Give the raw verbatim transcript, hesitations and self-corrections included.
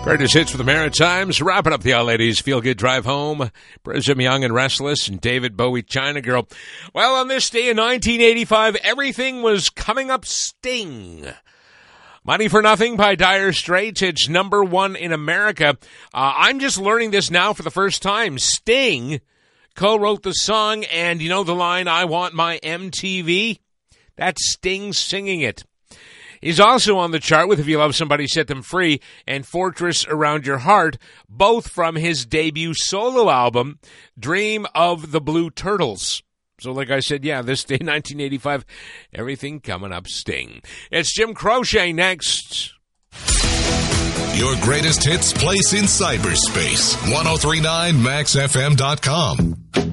Greatest hits for the Maritimes. Wrapping up the All Ladies Feel Good Drive Home. Prism Young and Restless and David Bowie, China Girl. Well, on this day in nineteen eighty-five, everything was coming up Sting. Money for Nothing by Dire Straits. It's number one in America. Uh, I'm just learning this now for the first time. Sting co-wrote the song, and you know the line, I want my M T V? That's Sting singing it. He's also on the chart with If You Love Somebody, Set Them Free and Fortress Around Your Heart, both from his debut solo album, Dream of the Blue Turtles. So like I said, yeah, this day, nineteen eighty-five, everything coming up Sting. It's Jim Croce next. Your greatest hits place in cyberspace. ten thirty-nine max f m dot com.